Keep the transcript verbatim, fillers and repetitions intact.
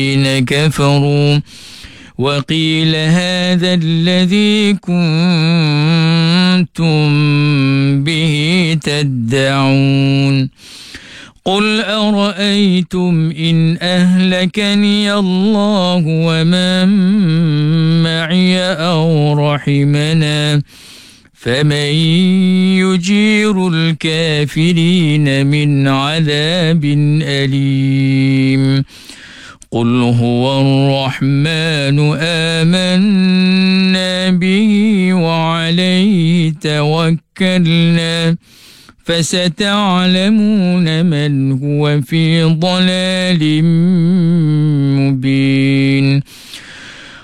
الذين كفروا وقيل هذا الذي كنتم به تدعون قل أرأيتم إن أهلكني الله ومن معي أو رحمنا فمن يجير الكافرين من عذاب أليم قل هو الرحمن آمنا به وعليه توكلنا فستعلمون من هو في ضلال مبين